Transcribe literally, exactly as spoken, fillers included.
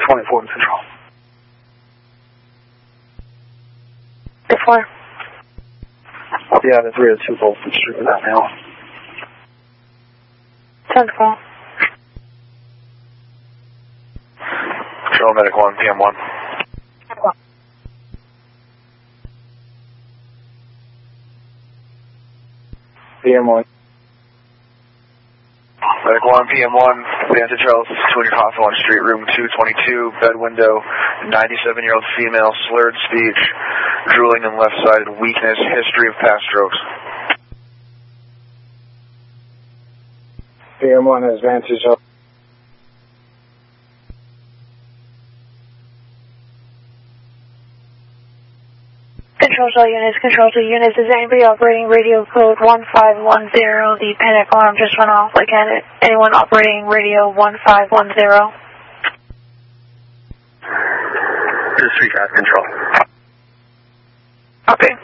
twenty-four in Central. Before? Yeah, the three oh two Bolton Street with that now. ten four. Control Medic one, P M one. P M one. Medic one, P M one, Santa Charles, two hundred Hawthorne Street, room two twenty-two, bed window, ninety-seven-year-old female, slurred speech, drooling and left-sided weakness, history of past strokes. P M one has Vantage up. Control to all units, control to units. Is anybody operating radio code one five one zero? The panic alarm just went off. Like, at it. Anyone operating radio one five one zero? This is three five Control. Okay.